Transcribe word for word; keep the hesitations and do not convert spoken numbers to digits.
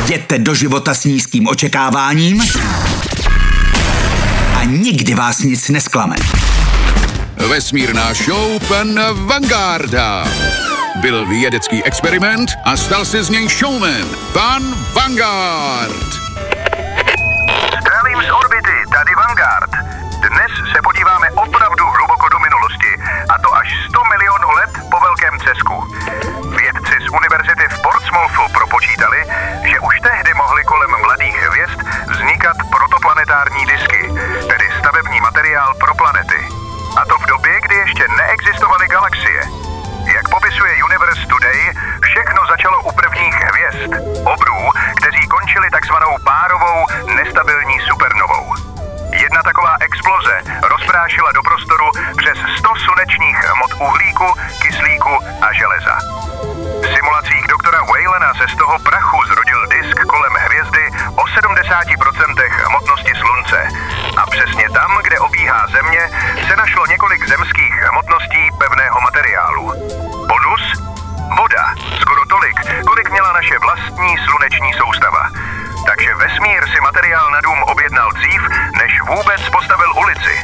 Jděte do života s nízkým očekáváním a nikdy vás nic nesklame. Vesmírná show pana Vangarda. Byl vědecký experiment a stal se z něj showman, pan Vanguard. Zdravím z orbity, tady Vanguard. Dnes se podíváme opravdu hluboko do minulosti, a to až sto milionů let po Velkém třesku. Vědci z univerzity v Portsmouthu propočítali, že už tehdy mohly kolem mladých hvězd vznikat protoplanetární disky, tedy stavební materiál pro planety. A to v době, kdy ještě neexistovaly galaxie. Jak popisuje Universe Today, všechno začalo u prvních hvězd, obrů, kteří končili takzvanou párovou nestabilní supernovou. Jedna taková exploze rozprášila do prostoru přes sto slunečních hmot uhlíku, kyslíku a železa. V simulacích doktora Whalena se z toho prachu zrodil disk kolem hvězdy o sedmdesát procent hmotnosti Slunce. A přesně tam, kde obíhá Země, se našlo několik zemských hmotností pevného materiálu. Bonus? Voda. Skoro tolik, kolik měla naše vlastní sluneční soustava. Takže vesmír si materiál na dům objednal dřív, než vůbec postavil ulici.